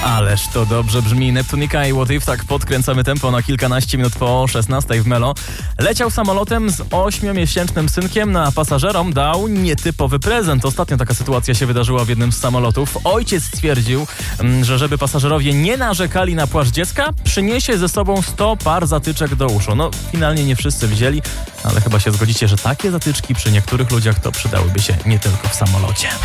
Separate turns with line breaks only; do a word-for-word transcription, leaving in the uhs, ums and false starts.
Ależ to dobrze brzmi. Neptunika i What If, tak podkręcamy tempo na kilkanaście minut po szesnastej w Melo. Leciał samolotem z ośmiomiesięcznym synkiem, na pasażerom dał nietypowy prezent. Ostatnio taka sytuacja się wydarzyła w jednym z samolotów. Ojciec stwierdził, że żeby pasażerowie nie narzekali na płacz dziecka, przyniesie ze sobą sto par zatyczek do uszu. No, finalnie nie wszyscy wzięli, ale chyba się zgodzicie, że takie zatyczki przy niektórych ludziach to przydałyby się nie tylko w samolocie.